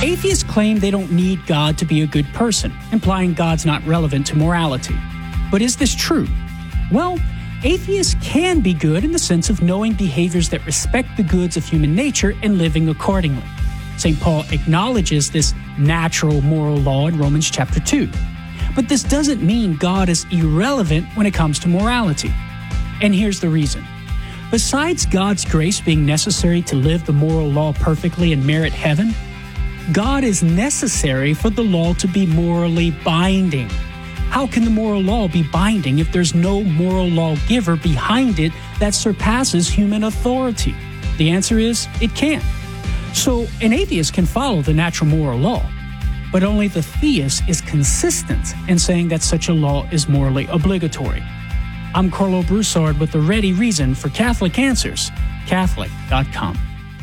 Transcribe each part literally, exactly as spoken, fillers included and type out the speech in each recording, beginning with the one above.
Atheists claim they don't need God to be a good person, implying God's not relevant to morality. But is this true? Well, atheists can be good in the sense of knowing behaviors that respect the goods of human nature and living accordingly. Saint Paul acknowledges this natural moral law in Romans chapter two. But this doesn't mean God is irrelevant when it comes to morality. And here's the reason. Besides God's grace being necessary to live the moral law perfectly and merit heaven, God is necessary for the law to be morally binding. How can the moral law be binding if there's no moral lawgiver behind it that surpasses human authority? The answer is, it can't. So an atheist can follow the natural moral law, but only the theist is consistent in saying that such a law is morally obligatory. I'm Carlo Broussard with the ready reason for Catholic Answers, Catholic dot com.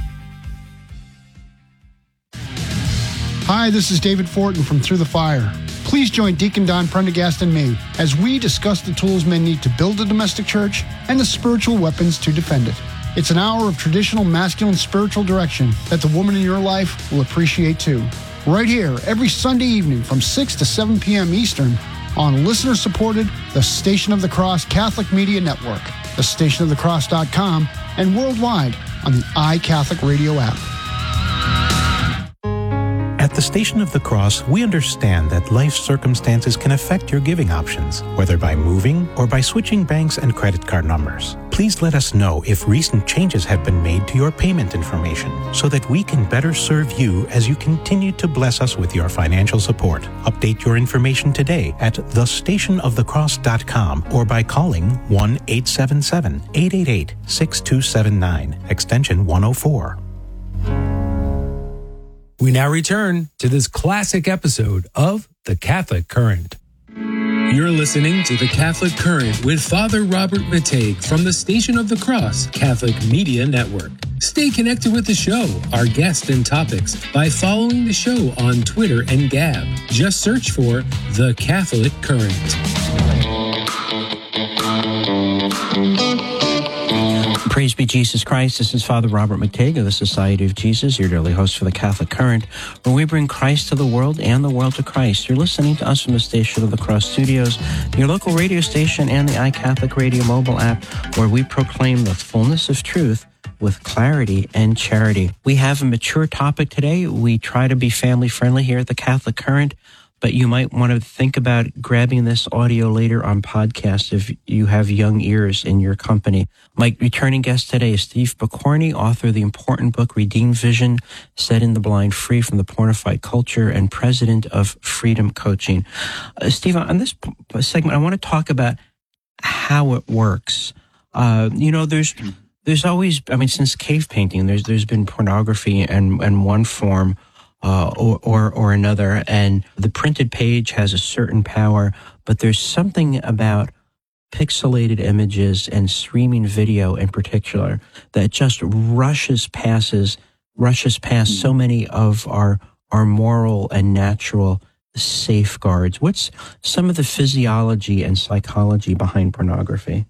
Hi, this is David Fortin from Through the Fire. Please join Deacon Don Prendergast and me as we discuss the tools men need to build a domestic church and the spiritual weapons to defend it. It's an hour of traditional masculine spiritual direction that the woman in your life will appreciate too. Right here, every Sunday evening from six to seven p.m. Eastern on listener-supported The Station of the Cross Catholic Media Network, the station of the cross dot com, and worldwide on the iCatholic Radio app. At the Station of the Cross, we understand that life circumstances can affect your giving options, whether by moving or by switching banks and credit card numbers. Please let us know if recent changes have been made to your payment information so that we can better serve you as you continue to bless us with your financial support. Update your information today at the station of the cross dot com or by calling one eight seven seven, eight eight eight, six two seven nine, extension one oh four. We now return to this classic episode of The Catholic Current. You're listening to The Catholic Current with Father Robert Matej from the Station of the Cross Catholic Media Network. Stay connected with the show, our guests and topics by following the show on Twitter and Gab. Just search for The Catholic Current. Praise be Jesus Christ. This is Father Robert Matej of the Society of Jesus, your daily host for the Catholic Current, where we bring Christ to the world and the world to Christ. You're listening to us from the Station of the Cross Studios, your local radio station, and the iCatholic Radio mobile app, where we proclaim the fullness of truth with clarity and charity. We have a mature topic today. We try to be family-friendly here at the Catholic Current, but you might want to think about grabbing this audio later on podcast if you have young ears in your company. My returning guest today is Steve Pokorny, author of the important book Redeemed Vision, Setting the Blind Free from the Pornified Culture, and president of Freedom Coaching. Uh, Steve, on this p- segment, I want to talk about how it works. Uh, you know, there's there's always, I mean, since cave painting, there's there's been pornography in, in one form Uh, or, or, or another. And the printed page has a certain power, but there's something about pixelated images and streaming video in particular that just rushes passes, rushes past so many of our, our moral and natural safeguards. What's some of the physiology and psychology behind pornography?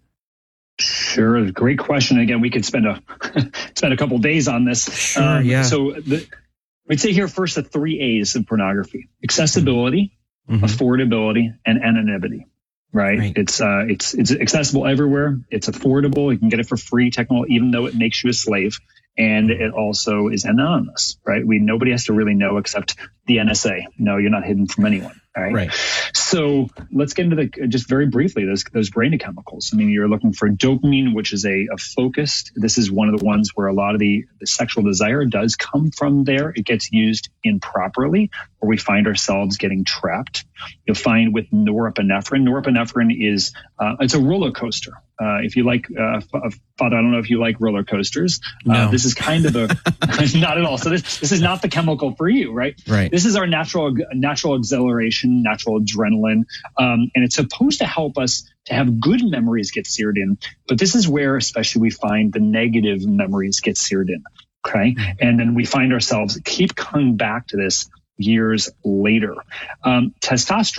Sure. Great question. Again, we could spend a, spend a couple days on this. Sure. Um, yeah. So the, We'd say here first the three A's of pornography: accessibility, mm-hmm. affordability, and anonymity. Right? right. It's uh, it's it's accessible everywhere. It's affordable. You can get it for free, technical, even though it makes you a slave. And it also is anonymous. Right? We nobody has to really know except the N S A. No, you're not hidden from anyone. All right. Right. So let's get into the just very briefly those those brain chemicals. I mean, you're looking for dopamine, which is a, a focused. This is one of the ones where a lot of the, the sexual desire does come from there. It gets used improperly, or we find ourselves getting trapped. You'll find with norepinephrine. Norepinephrine is uh, it's a roller coaster. Uh, if you like, uh, Father, I don't know if you like roller coasters. No. Uh, this is kind of a not at all. So this this is not the chemical for you, right? Right. This is our natural natural exhilaration, natural adrenaline, um, and it's supposed to help us to have good memories get seared in. But this is where, especially, we find the negative memories get seared in. Okay, and then we find ourselves keep coming back to this years later. Um, testosterone.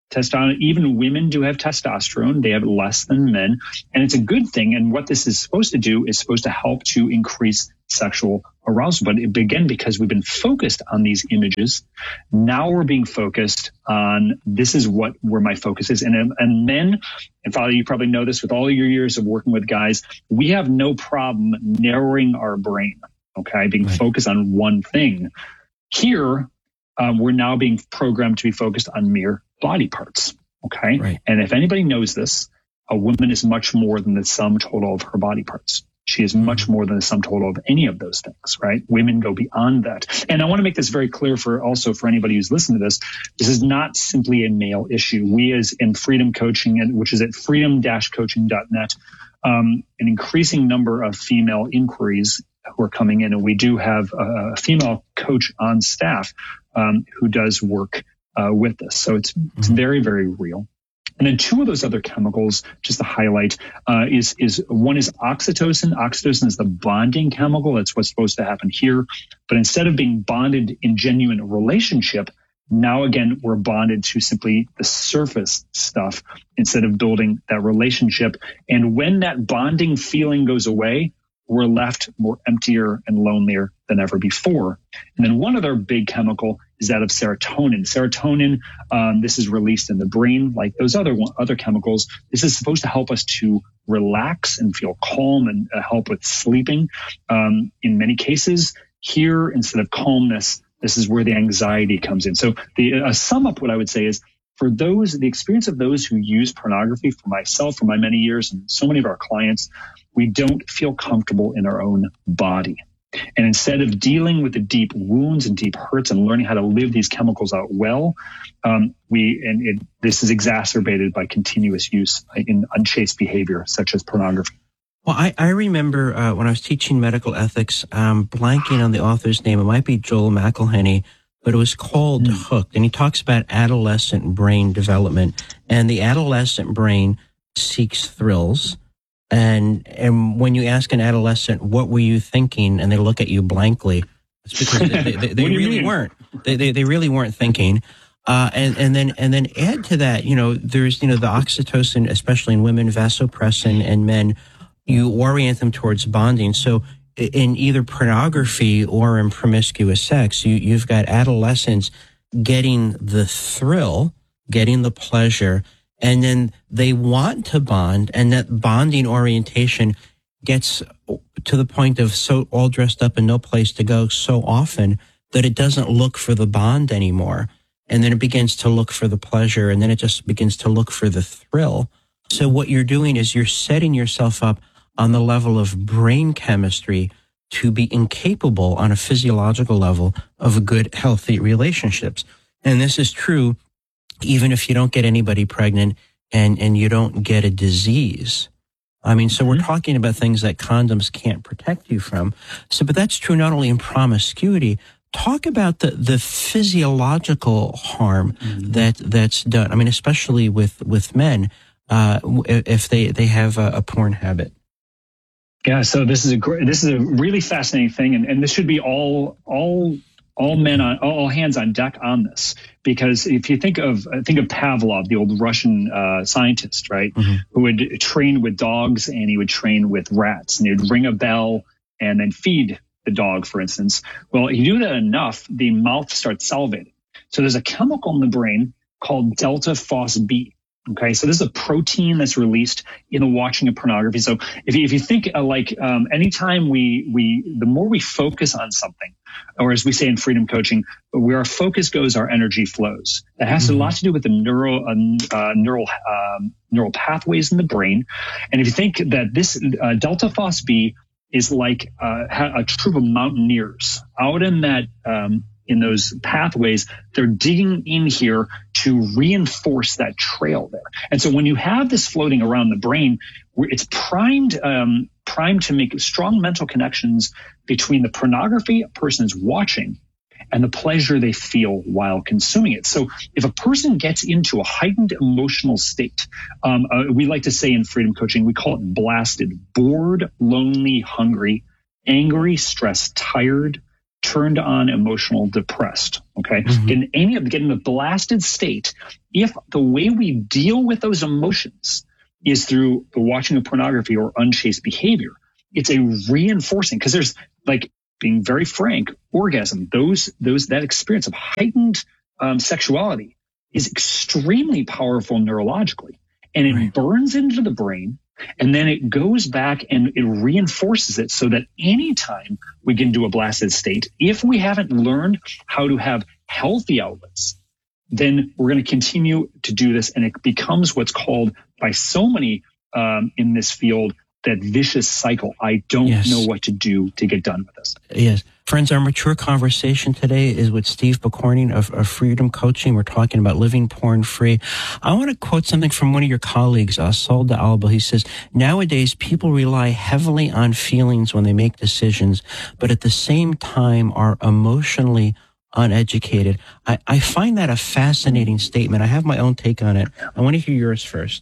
Testosterone, even women do have testosterone. They have less than men. And it's a good thing. And what this is supposed to do is supposed to help to increase sexual arousal. But it, again, because we've been focused on these images, now we're being focused on this is what where my focus is. And, and men, and Father, you probably know this with all your years of working with guys, we have no problem narrowing our brain, okay, being right. focused on one thing. Here, um, we're now being programmed to be focused on mere body parts. Okay. Right. And if anybody knows this, a woman is much more than the sum total of her body parts. She is much more than the sum total of any of those things, right? Women go beyond that. And I want to make this very clear for also for anybody who's listening to this. This is not simply a male issue. We as in Freedom Coaching, which is at freedom dash coaching dot net, um, an increasing number of female inquiries who are coming in. And we do have a female coach on staff um, who does work Uh, with this. So it's, it's very, very real. And then two of those other chemicals, just to highlight, uh, is, is one is oxytocin. Oxytocin is the bonding chemical. That's what's supposed to happen here. But instead of being bonded in genuine relationship, now again, we're bonded to simply the surface stuff instead of building that relationship. And when that bonding feeling goes away, we're left more emptier and lonelier than ever before. And then one other big chemical is that of serotonin. Serotonin, um, this is released in the brain like those other one, other chemicals. This is supposed to help us to relax and feel calm and uh, help with sleeping. Um, in many cases, here, instead of calmness, this is where the anxiety comes in. So the uh, sum up, what I would say is, for those, the experience of those who use pornography, for myself, for my many years, and so many of our clients, we don't feel comfortable in our own body. And instead of dealing with the deep wounds and deep hurts and learning how to live these chemicals out well, um, we and it, this is exacerbated by continuous use in unchaste behavior such as pornography. Well, I, I remember uh, when I was teaching medical ethics, um, blanking on the author's name. It might be Joel McElhenney, but it was called mm. Hooked. And he talks about adolescent brain development. And the adolescent brain seeks thrills. And and when you ask an adolescent, what were you thinking? And they look at you blankly. It's because they, they, they really mean? weren't. They, they they really weren't thinking. Uh, and, and then and then add to that, you know, there's, you know, the oxytocin, especially in women, vasopressin, and men, you orient them towards bonding. So in either pornography or in promiscuous sex, you, you've got adolescents getting the thrill, getting the pleasure, and then they want to bond, and that bonding orientation gets to the point of so all dressed up and no place to go so often that it doesn't look for the bond anymore. And then it begins to look for the pleasure, and then it just begins to look for the thrill. So what you're doing is you're setting yourself up on the level of brain chemistry to be incapable on a physiological level of good, healthy relationships. And this is true even if you don't get anybody pregnant and, and you don't get a disease. I mean, so mm-hmm. we're talking about things that condoms can't protect you from. So, but that's true not only in promiscuity. Talk about the, the physiological harm mm-hmm. that, that's done. I mean, especially with, with men, uh, if they, they have a, a porn habit. Yeah. So this is a great, this is a really fascinating thing. And, and this should be all, all, all men on, all hands on deck on this, because if you think of, think of Pavlov, the old Russian, uh, scientist, right? Mm-hmm. Who would train with dogs and he would train with rats, and he would ring a bell and then feed the dog, for instance. Well, you do that enough, the mouth starts salivating. So there's a chemical in the brain called delta phos B. Okay, so this is a protein that's released in the watching of pornography. So if you, if you think uh, like um, anytime we we the more we focus on something, or as we say in Freedom Coaching, where our focus goes, our energy flows. That has mm-hmm. a lot to do with the neural uh, uh, neural um, neural pathways in the brain. And if you think that this uh, delta phos B is like uh, a troop of mountaineers out in that um, in those pathways, they're digging in here to reinforce that trail there. And so when you have this floating around the brain, it's primed, um, primed to make strong mental connections between the pornography a person is watching and the pleasure they feel while consuming it. So if a person gets into a heightened emotional state, um, uh, we like to say in Freedom Coaching, we call it blasted, bored, lonely, hungry, angry, stressed, tired, turned on, emotional, depressed. Okay. Mm-hmm. In any of getting the blasted state, if the way we deal with those emotions is through the watching of pornography or unchaste behavior, it's a reinforcing, because there's, like, being very frank, orgasm, those, those, that experience of heightened um, sexuality is extremely powerful neurologically, and it right. burns into the brain. And then it goes back and it reinforces it so that anytime we get into a blasted state, if we haven't learned how to have healthy outlets, then we're going to continue to do this. And it becomes what's called by so many um, in this field, that vicious cycle. I don't yes. know what to do to get done with this. Yes. Friends, our mature conversation today is with Steve Pokorny of, of Freedom Coaching. We're talking about living porn-free. I want to quote something from one of your colleagues, uh, Saul de Alba. He says, nowadays, people rely heavily on feelings when they make decisions, but at the same time are emotionally uneducated. I, I find that a fascinating statement. I have my own take on it. I want to hear yours first.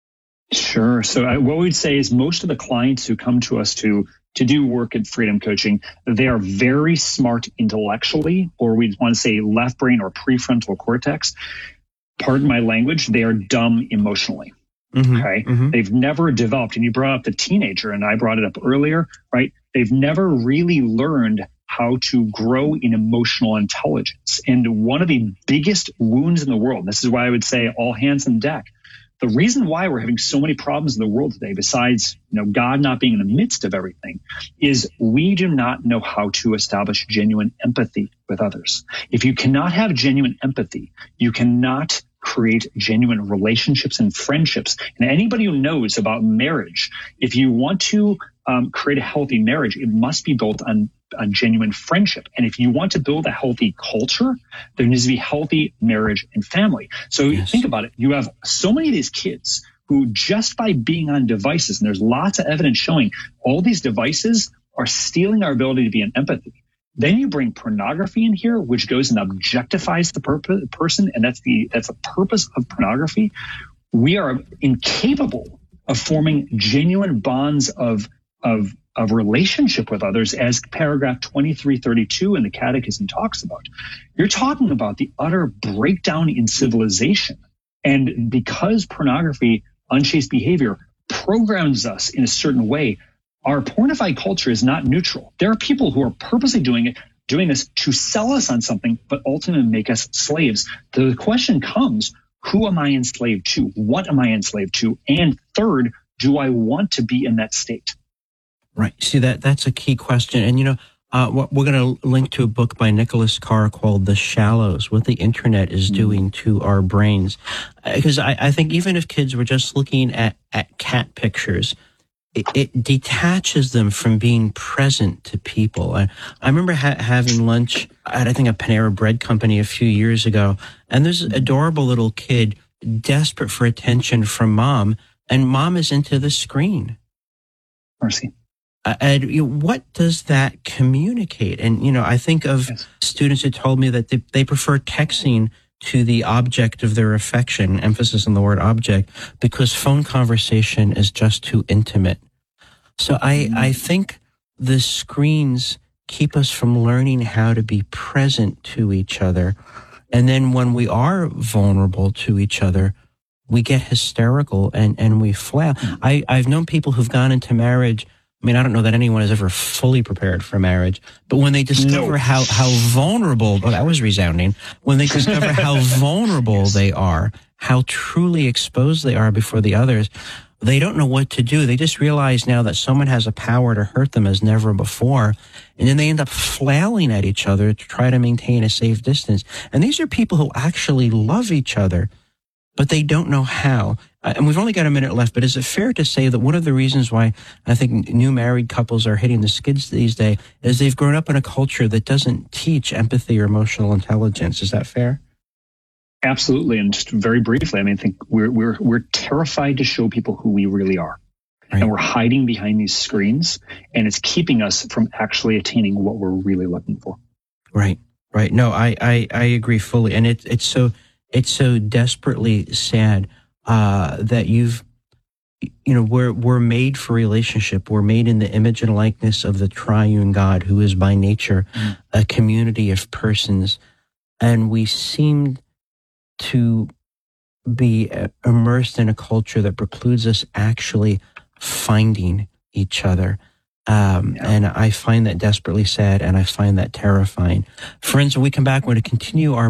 Sure. So I, what we'd say is most of the clients who come to us to to do work at Freedom Coaching, they are very smart intellectually, or we want to say left brain or prefrontal cortex. Pardon my language, they are dumb emotionally. Mm-hmm, okay. Mm-hmm. They've never developed, and you brought up the teenager, and I brought it up earlier, right? They've never really learned how to grow in emotional intelligence. And one of the biggest wounds in the world, this is why I would say all hands on deck. The reason why we're having so many problems in the world today, besides, you know, God not being in the midst of everything, is we do not know how to establish genuine empathy with others. If you cannot have genuine empathy, you cannot create genuine relationships and friendships. And anybody who knows about marriage, if you want to um, create a healthy marriage, it must be built on, on genuine friendship. And if you want to build a healthy culture, there needs to be healthy marriage and family. So yes. Think about it. You have so many of these kids who just by being on devices, and there's lots of evidence showing all these devices are stealing our ability to be in empathy. Then you bring pornography in here, which goes and objectifies the purpose, person, and that's the that's the purpose of pornography. We are incapable of forming genuine bonds of of of relationship with others, as paragraph twenty-three thirty-two in the Catechism talks about. You're talking about the utter breakdown in civilization, and because pornography, unchaste behavior, programs us in a certain way. Our pornified culture is not neutral. There are people who are purposely doing it, doing this to sell us on something, but ultimately make us slaves. The question comes, who am I enslaved to? What am I enslaved to? And third, do I want to be in that state? Right. See, that that's a key question. And, you know, uh, we're going to link to a book by Nicholas Carr called The Shallows, What the Internet is Doing to Our Brains. Because I, I think even if kids were just looking at, at cat pictures, It, it detaches them from being present to people. I, I remember ha- having lunch at, I think, a Panera Bread company a few years ago, and there's an adorable little kid desperate for attention from mom, and mom is into the screen. Mercy. Uh, and you know, what does that communicate? And, you know, I think of yes. students who told me that they, they prefer texting to the object of their affection, emphasis on the word object, because phone conversation is just too intimate. So I, I think the screens keep us from learning how to be present to each other. And then when we are vulnerable to each other, we get hysterical and, and we flail. I, I've known people who've gone into marriage. I mean, I don't know that anyone is ever fully prepared for marriage, but when they discover no. how, how vulnerable, well, that was resounding, when they discover how vulnerable yes. they are, how truly exposed they are before the others, they don't know what to do. They just realize now that someone has a power to hurt them as never before, and then they end up flailing at each other to try to maintain a safe distance. And these are people who actually love each other, but they don't know how. And we've only got a minute left, but is it fair to say that one of the reasons why I think new married couples are hitting the skids these days is they've grown up in a culture that doesn't teach empathy or emotional intelligence? Is that fair? Absolutely. And just very briefly, I mean, I think we're we're we're terrified to show people who we really are. Right. And we're hiding behind these screens, and it's keeping us from actually attaining what we're really looking for. Right. Right. No, I, I, I agree fully. And it, it's so it's so desperately sad uh, that you've you know, we're we're made for relationship. We're made in the image and likeness of the triune God, who is by nature mm. a community of persons, and we seem to be immersed in a culture that precludes us actually finding each other. Um, yeah. And I find that desperately sad, and I find that terrifying. Friends, when we come back, we're going to continue our